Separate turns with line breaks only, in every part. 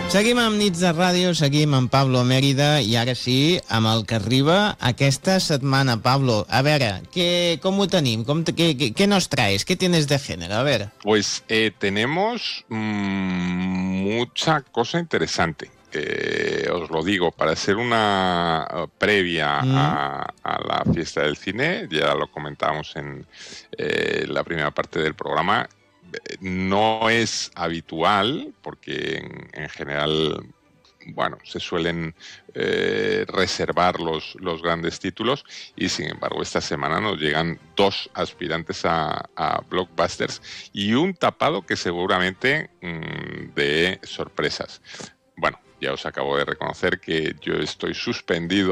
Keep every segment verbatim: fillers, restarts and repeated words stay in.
Seguim amb Nits de Ràdio, seguim amb Pablo Mérida i ara sí, amb el que arriba aquesta setmana. Pablo, a veure, què, com ho tenim? Com, qué, qué, ¿Qué nos traes? ¿Qué tienes de género? A ver.
Pues eh, tenemos mmm, mucha cosa interesante. Eh, os lo digo, para hacer una previa mm. a, a la fiesta del cine, ya lo comentábamos en eh, la primera parte del programa. No es habitual, porque en, en general, bueno, se suelen eh, reservar los, los grandes títulos y sin embargo esta semana nos llegan dos aspirantes a, a blockbusters y un tapado que seguramente mmm, de sorpresas. Bueno, ya os acabo de reconocer que yo estoy suspendido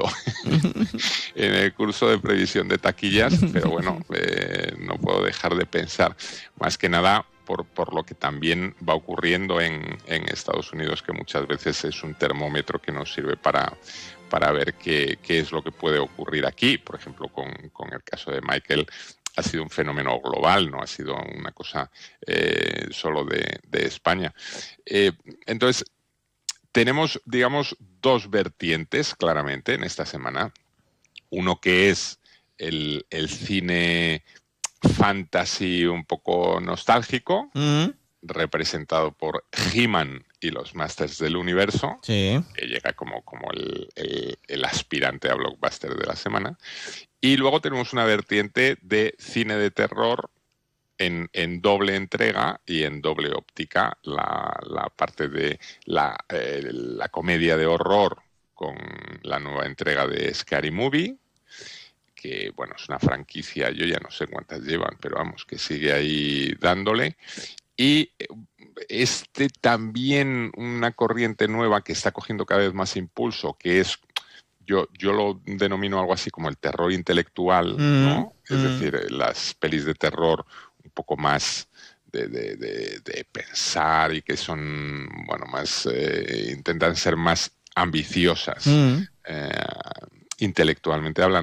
en el curso de previsión de taquillas, pero bueno, eh, no puedo dejar de pensar, más que nada por, por lo que también va ocurriendo en, en Estados Unidos, que muchas veces es un termómetro que nos sirve para, para ver qué, qué es lo que puede ocurrir aquí. Por ejemplo, con, con el caso de Michael, ha sido un fenómeno global, no ha sido una cosa eh, solo de, de España. Eh, entonces, tenemos, digamos, dos vertientes claramente en esta semana. Uno que es el, el cine fantasy un poco nostálgico, mm. representado por He-Man y los Masters del Universo, sí. que llega como, como el, el, el aspirante a blockbuster de la semana. Y luego tenemos una vertiente de cine de terror En, en doble entrega y en doble óptica, la, la parte de la, eh, la comedia de horror con la nueva entrega de Scary Movie, que bueno, es una franquicia, yo ya no sé cuántas llevan, pero vamos, que sigue ahí dándole. Y este también una corriente nueva que está cogiendo cada vez más impulso, que es, yo, yo lo denomino algo así como el terror intelectual, mm, ¿no? Mm. Es decir, las pelis de terror un poco más de, de, de, de pensar y que son, bueno, más, eh, intentan ser más ambiciosas, mm. eh, intelectualmente hablando.